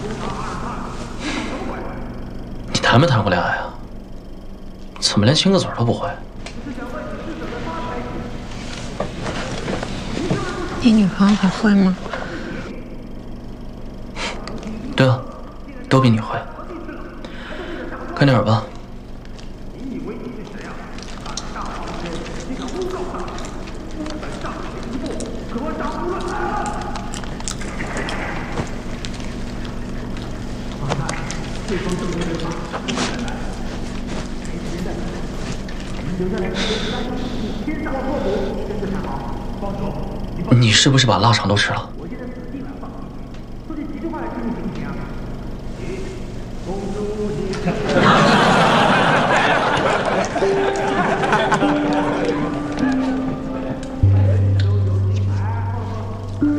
你谈没谈过恋爱啊？怎么连亲个嘴都不会？ 你女朋友还会吗？ 对啊，都比你会。快点吧。你是不是把腊肠都吃了？